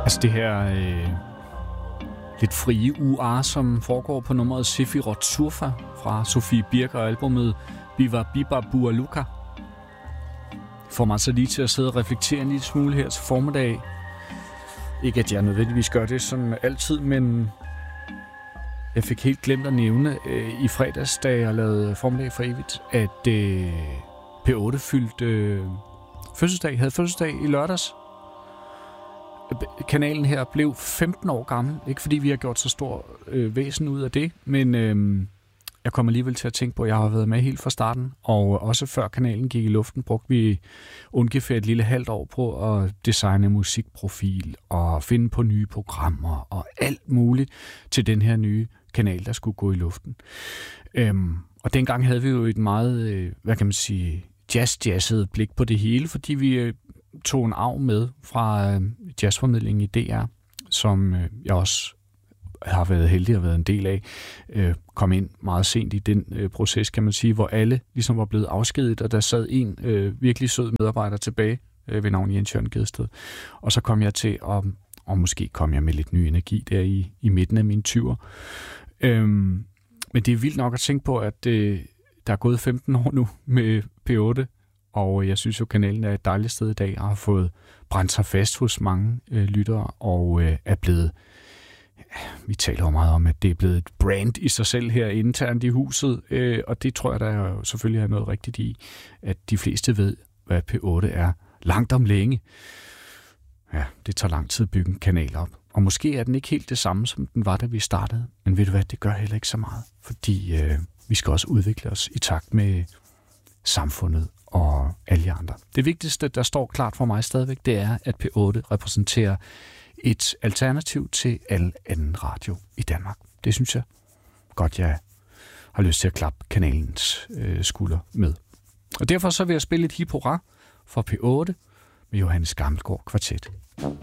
Altså det her lidt frie UR, som foregår på nummeret Sefirot Surfa fra Sofie Birk og albumet Biva Biba Bua Luka. Får mig så lige til at sidde og reflektere en lille smule her til formiddag. Ikke at jeg nødvendigvis gør det sådan altid, men jeg fik helt glemt at nævne i fredags, da jeg lavede Formiddag for evigt, at P8 havde fødselsdag i lørdags. Kanalen her blev 15 år gammel. Ikke fordi vi har gjort så stor væsen ud af det, men jeg kommer alligevel til at tænke på, at jeg har været med helt fra starten. Og også før kanalen gik i luften, brugte vi ungefær et lille halvt år på at designe musikprofil og finde på nye programmer og alt muligt til den her nye kanal, der skulle gå i luften. Og dengang havde vi jo et meget, jazzet blik på det hele, fordi vi tog en arv med fra jazzformidlingen i DR, som jeg også har været heldig at være en del af. Kom ind meget sent i den proces, kan man sige, hvor alle ligesom var blevet afskediget, og der sad en virkelig sød medarbejder tilbage ved navn Jens Jørgen Gedsted. Og så kom jeg til, og måske kom jeg med lidt ny energi der i midten af mine 20'er. Men det er vildt nok at tænke på, at der er gået 15 år nu med P8, og jeg synes jo, kanalen er et dejligt sted i dag, og har fået brændt sig fast hos mange lyttere, og er blevet, vi taler jo meget om, at det er blevet et brand i sig selv her internt i huset, og det tror jeg, der jo selvfølgelig er noget rigtigt i, at de fleste ved, hvad P8 er langt om længe. Ja, det tager lang tid at bygge en kanal op, og måske er den ikke helt det samme, som den var, da vi startede, men ved du hvad, det gør heller ikke så meget, fordi vi skal også udvikle os i takt med samfundet og alle andre. Det vigtigste, der står klart for mig stadigvæk, det er, at P8 repræsenterer et alternativ til al anden radio i Danmark. Det synes jeg godt, jeg har lyst til at klappe kanalens skulder med. Og derfor så vil jeg spille et hip hurra for P8 med Johannes Gammelgaard Kvartet.